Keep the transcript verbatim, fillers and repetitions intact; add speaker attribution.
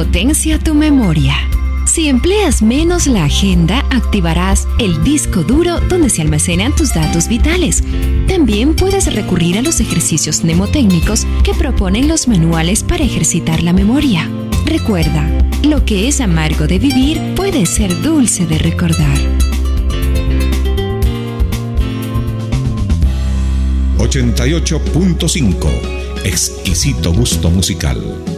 Speaker 1: Potencia tu memoria. Si empleas menos la agenda, activarás el disco duro donde se almacenan tus datos vitales. También puedes recurrir a los ejercicios mnemotécnicos que proponen los manuales para ejercitar la memoria. Recuerda, lo que es amargo de vivir puede ser dulce de recordar.
Speaker 2: ochenta y ocho punto cinco. Exquisito gusto musical.